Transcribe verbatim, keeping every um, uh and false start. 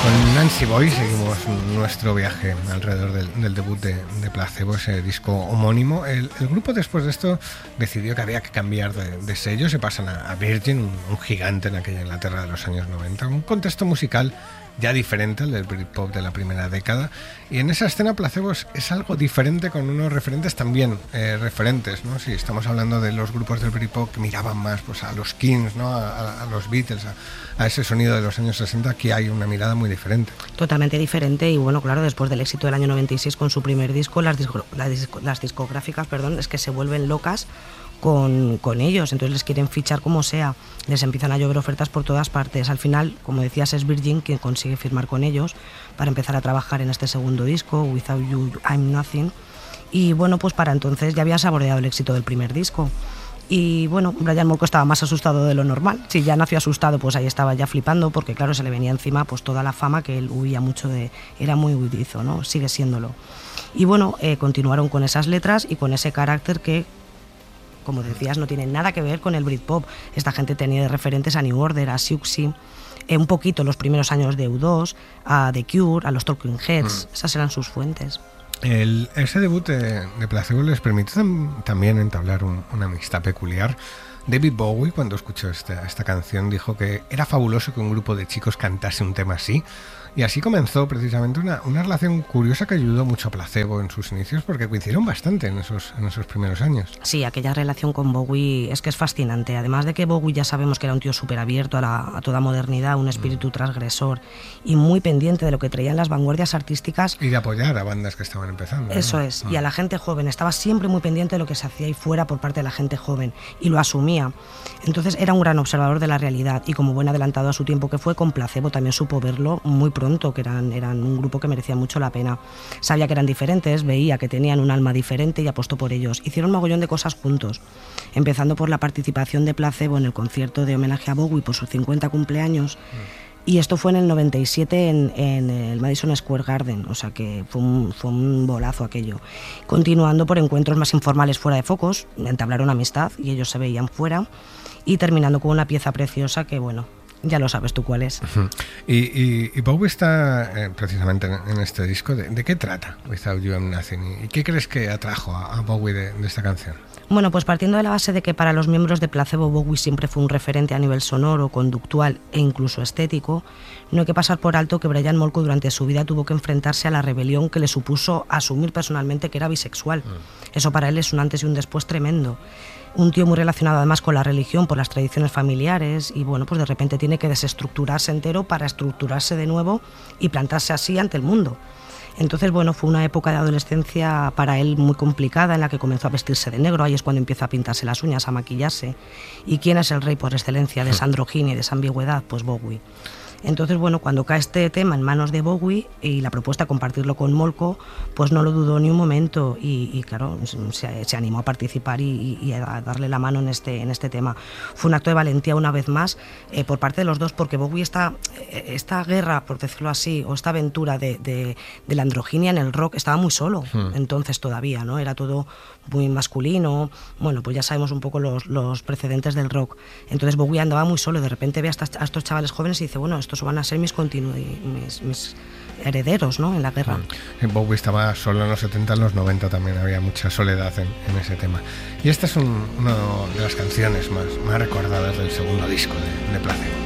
Con Nancy Boy seguimos nuestro viaje alrededor del, del debut de, de Placebo, ese disco homónimo. El, el grupo después de esto decidió que había que cambiar de, de sello, se pasan a, a Virgin, un, un gigante en aquella Inglaterra de los años noventa, un contexto musical ya diferente al del Britpop de la primera década, y en esa escena Placebo es, es algo diferente, con unos referentes también eh, referentes, ¿no? Si estamos hablando de los grupos del Britpop que miraban más pues, a los Kings, ¿no? a, a los Beatles, a, a ese sonido de los años sesenta, aquí hay una mirada muy diferente. Totalmente diferente, y bueno, claro, después del éxito del año noventa y seis con su primer disco, las, disco, las, disco, las discográficas perdón, es que se vuelven locas Con, con ellos, entonces les quieren fichar como sea, les empiezan a llover ofertas por todas partes. Al final, como decías, es Virgin quien consigue firmar con ellos para empezar a trabajar en este segundo disco, Without You I'm Nothing, y bueno, pues para entonces ya habían saboreado el éxito del primer disco. Y bueno, Brian Molko estaba más asustado de lo normal. Si ya nació asustado, pues ahí estaba ya flipando, porque claro, se le venía encima pues toda la fama que él huía mucho de, era muy huidizo, ¿no? Sigue siéndolo. Y bueno, eh, continuaron con esas letras y con ese carácter que, como decías, no tiene nada que ver con el Britpop. Esta gente tenía de referentes a New Order, a Siouxsie, eh, un poquito los primeros años de U dos, a The Cure, a los Talking Heads, mm. esas eran sus fuentes. El, ese debut de, de Placebo les permitió tam, también entablar un, una amistad peculiar. David Bowie, cuando escuchó esta, esta canción, dijo que era fabuloso que un grupo de chicos cantase un tema así. Y así comenzó precisamente una, una relación curiosa que ayudó mucho a Placebo en sus inicios, porque coincidieron bastante en esos, en esos primeros años. Sí, aquella relación con Bowie es que es fascinante. Además de que Bowie ya sabemos que era un tío súper abierto a, la, a toda modernidad, un espíritu mm. transgresor y muy pendiente de lo que traían las vanguardias artísticas. Y de apoyar a bandas que estaban empezando. Eso ¿no? es, Mm. y a la gente joven. Estaba siempre muy pendiente de lo que se hacía ahí fuera por parte de la gente joven y lo asumía. Entonces era un gran observador de la realidad, y como buen adelantado a su tiempo que fue, con Placebo también supo verlo muy pronto, que eran, eran un grupo que merecía mucho la pena. Sabía que eran diferentes, veía que tenían un alma diferente y apostó por ellos. Hicieron un mogollón de cosas juntos, empezando por la participación de Placebo en el concierto de homenaje a Bowie por sus cincuenta cumpleaños. Mm. Y esto fue en el noventa y siete en, en el Madison Square Garden, o sea que fue un, fue un bolazo aquello. Continuando por encuentros más informales fuera de focos, entablaron amistad y ellos se veían fuera, y terminando con una pieza preciosa que, bueno, ya lo sabes tú cuál es. Uh-huh. Y, y, y Bowie está eh, precisamente en, en este disco. ¿De, ¿De qué trata Without You I'm Nothing? ¿Y qué crees que atrajo a, a Bowie de, de esta canción? Bueno, pues partiendo de la base de que para los miembros de Placebo Bowie siempre fue un referente a nivel sonoro, conductual e incluso estético, no hay que pasar por alto que Brian Molko durante su vida tuvo que enfrentarse a la rebelión que le supuso asumir personalmente que era bisexual. Mm. Eso para él es un antes y un después tremendo. Un tío muy relacionado además con la religión, por las tradiciones familiares, y bueno, pues de repente tiene que desestructurarse entero para estructurarse de nuevo y plantarse así ante el mundo. Entonces, bueno, fue una época de adolescencia para él muy complicada, en la que comenzó a vestirse de negro. Ahí es cuando empieza a pintarse las uñas, a maquillarse. ¿Y quién es el rey por excelencia de esa androginia y de esa ambigüedad? Pues Bowie. Entonces, bueno, cuando cae este tema en manos de Bowie y la propuesta de compartirlo con Molko, pues no lo dudó ni un momento y, y claro, se, se animó a participar y, y a darle la mano en este, en este tema. Fue un acto de valentía una vez más eh, por parte de los dos, porque Bowie esta, esta guerra, por decirlo así, o esta aventura de, de, de la androginia en el rock, estaba muy solo, hmm. entonces todavía, ¿no? Era todo muy masculino. Bueno, pues ya sabemos un poco los, los precedentes del rock. Entonces Bowie andaba muy solo y de repente ve a, estas, a estos chavales jóvenes y dice, bueno, estos van a ser mis, continu- mis, mis herederos, ¿no?, en la guerra. Mm. Bowie estaba solo en los setenta, en los noventa también había mucha soledad en, en ese tema. Y esta es un, una de las canciones más, más recordadas del segundo disco de, de Placebo.